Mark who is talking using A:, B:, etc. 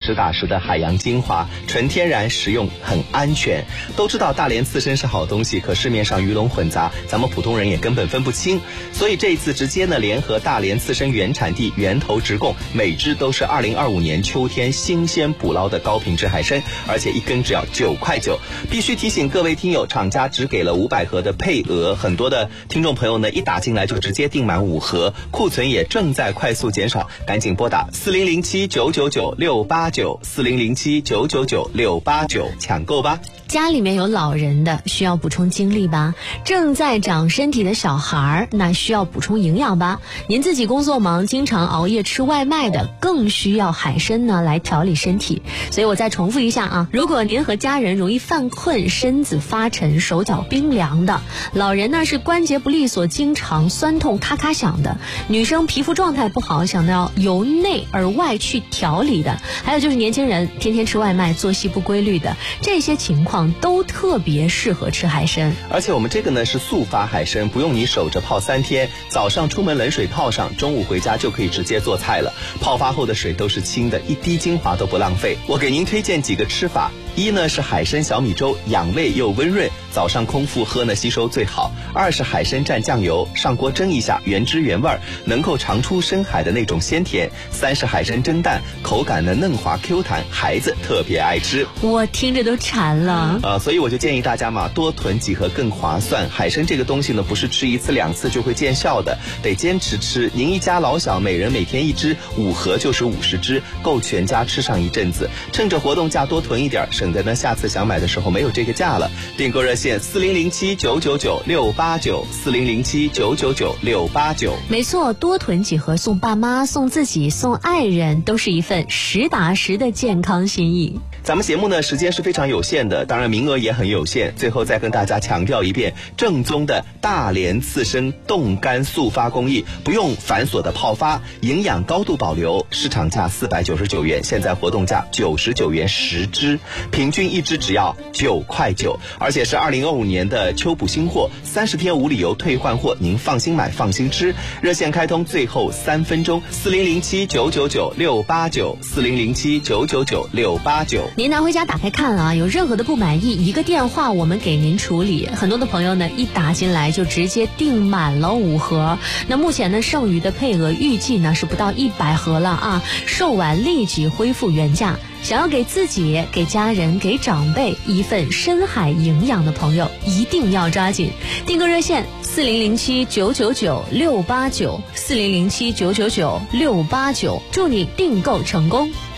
A: 实打实的海洋精华，纯天然实用，很安全。都知道大连刺参是好东西，可市面上鱼龙混杂，咱们普通人也根本分不清。所以这一次直接呢联合大连刺参原产地源头直供，每只都是2025年秋天新鲜捕捞的高品质海参，而且一根只要9块9。必须提醒各位听友，厂家只给了500盒的配额，很多的听众朋友呢一打进来就直接订满5盒，库存也正在快速减少，赶紧拨打4007-999-689，4007-999-689，抢购吧。
B: 家里面有老人的需要补充精力吧，正在长身体的小孩那需要补充营养吧，您自己工作忙经常熬夜吃外卖的更需要海参呢来调理身体。所以我再重复一下啊，如果您和家人容易犯困、身子发沉、手脚冰凉的，老人呢是关节不利索、经常酸痛咔咔响的，女生皮肤状态不好，想要由内而外去调理的，还有就是年轻人天天吃外卖、作息不规律的，这些情况都特别适合吃海参。
A: 而且我们这个呢是速发海参，不用你守着泡3天，早上出门冷水泡上，中午回家就可以直接做菜了。泡发后的水都是清的，一滴精华都不浪费。我给您推荐几个吃法。一呢是海参小米粥，养胃又温润，早上空腹喝呢吸收最好。2是海参蘸酱油，上锅蒸一下，原汁原味，能够尝出深海的那种鲜甜。3是海参蒸蛋，口感呢嫩滑 Q 弹，孩子特别爱吃。
B: 我听着都馋了。
A: 所以我就建议大家嘛，多囤几盒更划算。海参这个东西呢，不是吃1次2次就会见效的，得坚持吃。您一家老小每人每天1只，5盒就是50只，够全家吃上一阵子。趁着活动价多囤一点，省得呢下次想买的时候没有这个价了。订购热线4007-999-689，4007-999-689。
B: 没错，多囤几盒送爸妈、送自己、送爱人，都是一份实打实的健康心意。
A: 咱们节目呢时间是非常有限的，当然名额也很有限。最后再跟大家强调一遍，正宗的大连刺参冻干速发工艺，不用繁琐的泡发，营养高度保留。市场价499元，现在活动价99元10只，平均1只只要9块9，而且是2025年的秋补新货，30天无理由退换货，您放心买放心吃。热线开通最后3分钟，4007-999-689，4007-999-689。
B: 您拿回家打开看啊，有任何的不满意，一个电话我们给您处理。很多的朋友呢一打进来就直接订满了5盒，那目前呢剩余的配额预计呢是不到100盒了啊，售完立即恢复原价。想要给自己、给家人、给长辈一份深海营养的朋友，一定要抓紧。订购热线4007-999-689，4007-999-689，祝你订购成功。